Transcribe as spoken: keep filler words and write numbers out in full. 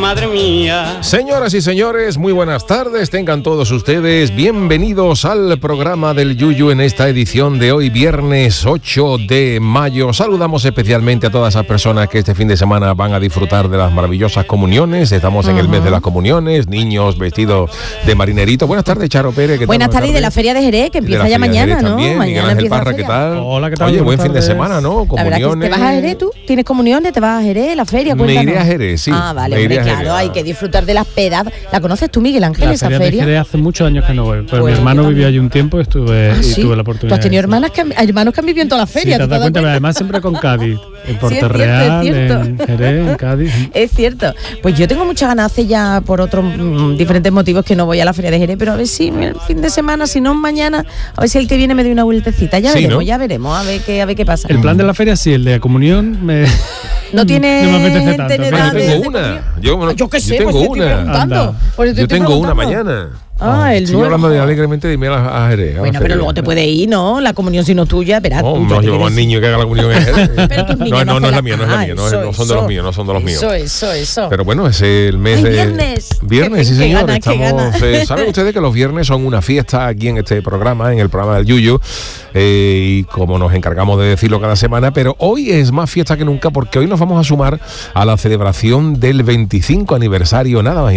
madre mía. Señoras y señores, muy buenas tardes, tengan todos ustedes bienvenidos al programa del Yuyu en esta edición de hoy, viernes ocho de mayo. Saludamos especialmente a todas esas personas que este fin de semana van a disfrutar de las maravillosas comuniones. Estamos en uh-huh. el mes de las comuniones, niños vestidos de marinerito. Buenas tardes, Charo Pérez. Buenas tardes, de la Feria de Jerez, que empieza ya mañana, ¿no? También. Mañana Miguel Ángel Parra, ¿qué tal? Hola, ¿qué tal? Oye, buen fin de semana, ¿no? Comuniones. ¿Te vas a Jerez tú? ¿Tienes comuniones? ¿Te vas a Jerez? ¿La feria? Cuéntanos. Me iré a Jerez, sí. Ah, vale, hombre, claro, hay que disfrutar de las pedas. ¿La conoces tú, Miguel Ángel, la esa feria? feria De Jerez hace muchos años que no voy, pero pues mi hermano vivió allí un tiempo y estuve, ¿Ah, y sí? tuve la oportunidad. ¿Tú has tenido hermanas que, hermanos que han vivido en todas las ferias? Sí, te das cuenta, además siempre con Cádiz, en Puerto Real, en Jerez, en Cádiz. Es cierto. Pues yo tengo muchas ganas, hace ya por otros mmm, diferentes motivos que no voy a la Feria de Jerez, pero a ver si el fin de semana, si no mañana, a ver si el que viene me da una vueltecita. Ya sí, veremos, ¿no? ya veremos, a ver qué, a ver qué pasa. El plan de la feria sí, el de la comunión me... No tiene no me apetece tanto. Yo tengo una. Yo, yo qué sé, yo tengo pues una. Pues yo tengo una mañana. Ah, el Estoy nuevo. hablando de alegremente de irme a, a Jerez. Bueno, pero luego te puede ir, ¿no? La comunión si no es tuya, verás. No, tú, nos llevamos al niño que haga la comunión en Jerez. Pero tus niños no, no, no, no es la la... mía, no es la ah, mía, no, eso, no son eso, de los míos, no son de los míos. Eso, eso, eso. Pero bueno, es el mes Ay, de... viernes. Viernes, sí qué señor. Gana, Estamos, eh, saben ustedes que los viernes son una fiesta aquí en este programa, en el programa del Yuyu, eh, y como nos encargamos de decirlo cada semana, pero hoy es más fiesta que nunca porque hoy nos vamos a sumar a la celebración del veinticinco aniversario, nada más